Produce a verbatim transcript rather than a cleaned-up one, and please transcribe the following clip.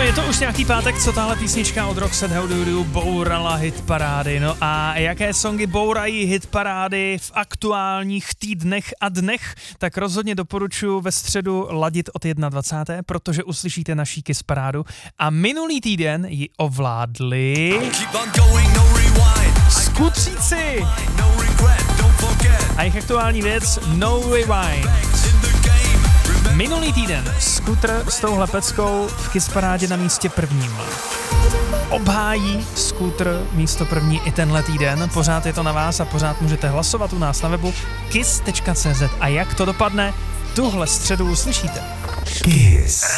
je to už nějaký pátek, co tahle písnička od Roxette How Do You bourala hitparády. No a jaké songy bourají hitparády v aktuálních týdnech a dnech, tak rozhodně doporučuji ve středu ladit od dvacáté první protože uslyšíte naší Kiss parádu. A minulý týden ji ovládli Skutříci. A jejich aktuální věc No Rewind. Minulý týden Skutr s touhle peckou v Kiss parádě na místě prvním. Obhájí Skutr místo první i tenhle týden. Pořád je to na vás a pořád můžete hlasovat u nás na webu kiss tečka cé zet. A jak to dopadne, tuhle středu uslyšíte. Kiss.